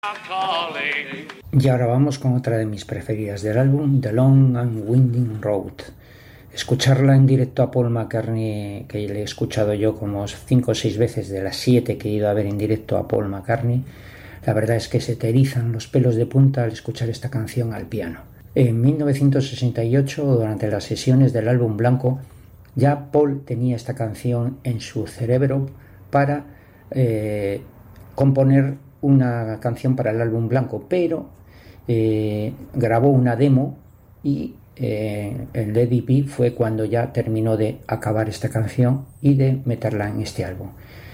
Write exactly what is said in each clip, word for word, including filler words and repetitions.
Y ahora vamos con otra de mis preferidas del álbum, The Long and Winding Road. Escucharla en directo a Paul McCartney, que le he escuchado yo como cinco o seis veces de las siete que he ido a ver en directo a Paul McCartney, la verdad es que se te erizan los pelos de punta al escuchar esta canción al piano. En mil novecientos sesenta y ocho, durante las sesiones del álbum blanco, ya Paul tenía esta canción en su cerebro para eh, componer una canción para el álbum blanco, pero eh, grabó una demo y eh, el Let It Be fue cuando ya terminó de acabar esta canción y de meterla en este álbum.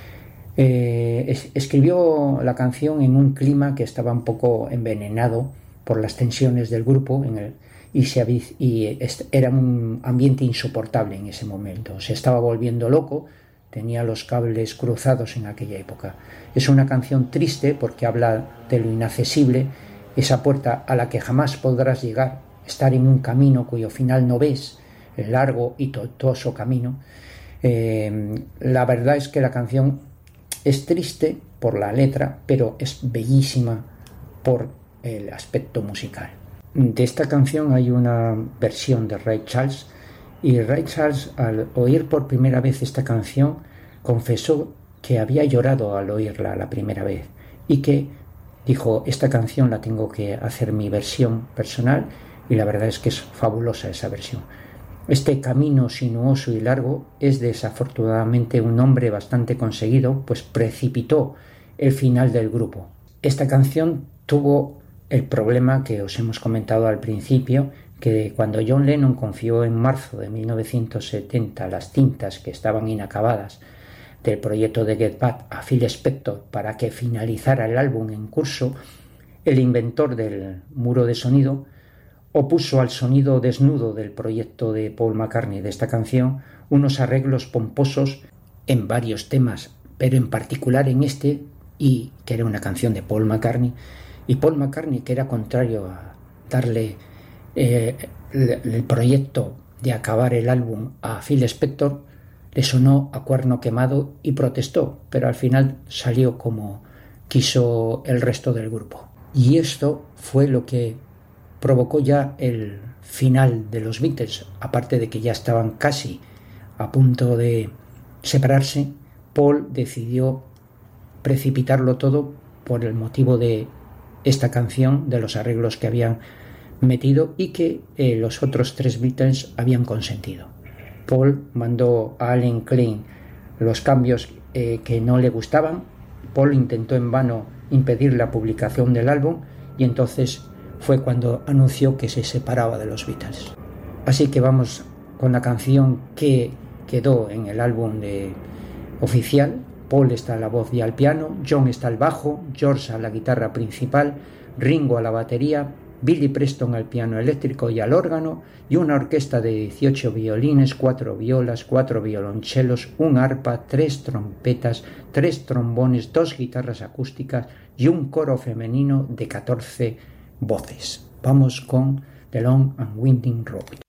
Eh, es, escribió la canción en un clima que estaba un poco envenenado por las tensiones del grupo en el, y, se, y era un ambiente insoportable en ese momento. Se estaba volviendo loco, tenía los cables cruzados en aquella época. Es una canción triste porque habla de lo inaccesible, esa puerta a la que jamás podrás llegar, estar en un camino cuyo final no ves, el largo y tortuoso camino. Eh, la verdad es que la canción es triste por la letra, pero es bellísima por el aspecto musical. De esta canción hay una versión de Ray Charles, y Ray Charles, al oír por primera vez esta canción, confesó que había llorado al oírla la primera vez y que dijo: esta canción la tengo que hacer mi versión personal, y la verdad es que es fabulosa esa versión. Este camino sinuoso y largo es desafortunadamente un nombre bastante conseguido, pues precipitó el final del grupo. Esta canción tuvo el problema que os hemos comentado al principio, que cuando John Lennon confió en marzo de mil novecientos setenta las cintas que estaban inacabadas del proyecto de Get Back a Phil Spector para que finalizara el álbum en curso, el inventor del muro de sonido opuso al sonido desnudo del proyecto de Paul McCartney de esta canción unos arreglos pomposos en varios temas, pero en particular en este, y que era una canción de Paul McCartney, y Paul McCartney, que era contrario a darle eh, el, el proyecto de acabar el álbum a Phil Spector, le sonó a cuerno quemado y protestó, pero al final salió como quiso el resto del grupo. Y esto fue lo que provocó ya el final de los Beatles. Aparte de que ya estaban casi a punto de separarse, Paul decidió precipitarlo todo por el motivo de esta canción, de los arreglos que habían metido y que eh, los otros tres Beatles habían consentido. Paul mandó a Alan Klein los cambios eh, que no le gustaban. Paul intentó en vano impedir la publicación del álbum y entonces fue cuando anunció que se separaba de los Beatles. Así que vamos con la canción que quedó en el álbum de oficial. Paul está a la voz y al piano, John está al bajo, George a la guitarra principal, Ringo a la batería, Billy Preston al piano eléctrico y al órgano, y una orquesta de dieciocho violines, cuatro violas, cuatro violonchelos, un arpa, tres trompetas, tres trombones, dos guitarras acústicas y un coro femenino de catorce voces. Vamos con The Long and Winding Road.